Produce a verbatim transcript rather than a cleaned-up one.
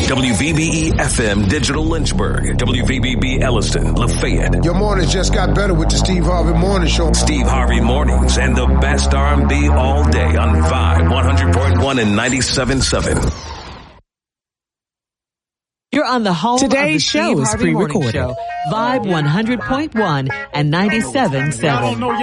W V B E F M Digital Lynchburg, W V B B Elliston, Lafayette. Your mornings just got better with the Steve Harvey Morning Show. Steve Harvey Mornings and the best R and B all day on Vibe one hundred point one and ninety-seven point seven. You're on the home Today's of the show Steve is Harvey Morning pre-recorded. Show, Vibe one hundred point one and ninety-seven point seven.